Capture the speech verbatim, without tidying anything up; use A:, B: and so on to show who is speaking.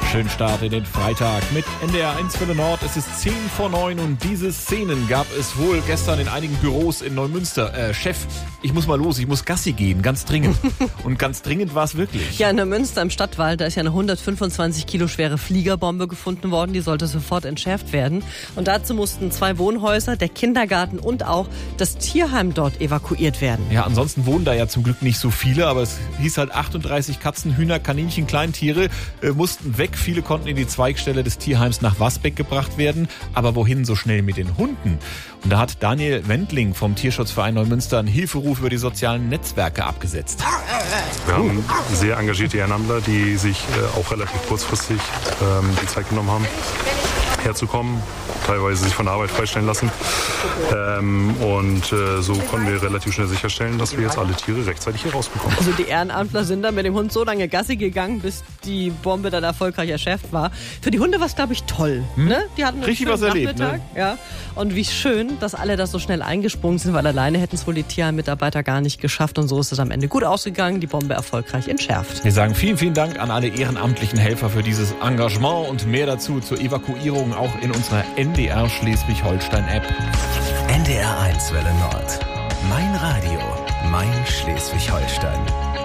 A: Schönen Start in den Freitag mit N D R eins Welle Nord. Es ist zehn vor neun und diese Szenen gab es wohl gestern in einigen Büros in Neumünster. Äh, Chef, ich muss mal los, ich muss Gassi gehen, ganz dringend. Und ganz dringend war es wirklich.
B: Ja, in Neumünster im Stadtwald, da ist ja eine hundertfünfundzwanzig Kilo schwere Fliegerbombe gefunden worden. Die sollte sofort entschärft werden. Und dazu mussten zwei Wohnhäuser, der Kindergarten und auch das Tierheim dort evakuiert werden.
A: Ja, ansonsten wohnen da ja zum Glück nicht so viele, aber es hieß halt achtunddreißig Katzen, Hühner, Kaninchen, Kleintiere äh, mussten weg. Viele konnten in die Zweigstelle des Tierheims nach Wasbeck gebracht werden. Aber wohin so schnell mit den Hunden? Und da hat Daniel Wendling vom Tierschutzverein Neumünster einen Hilferuf über die sozialen Netzwerke abgesetzt.
C: Wir haben sehr engagierte Ehrenamtler, die sich äh, auch relativ kurzfristig ähm, die Zeit genommen haben, herzukommen, teilweise sich von der Arbeit freistellen lassen. Ähm, und äh, so konnten wir relativ schnell sicherstellen, dass wir jetzt alle Tiere rechtzeitig hier rausbekommen.
B: Also die Ehrenamtler sind dann mit dem Hund so lange Gassi gegangen, bis die Bombe dann erfolgreich erschärft war. Für die Hunde war es, glaube ich, toll. Hm? Ne? Die hatten einen
A: richtig was erlebt,
B: Nachmittag. Ne? Ja. Und wie schön, dass alle da so schnell eingesprungen sind, weil alleine hätten es wohl die Tierheim-Mitarbeiter gar nicht geschafft. Und so ist es am Ende gut ausgegangen, die Bombe erfolgreich entschärft.
A: Wir sagen vielen, vielen Dank an alle ehrenamtlichen Helfer für dieses Engagement und mehr dazu zur Evakuierung auch in unserer N D R Schleswig-Holstein-App.
D: N D R eins Welle Nord. Mein Radio, mein Schleswig-Holstein.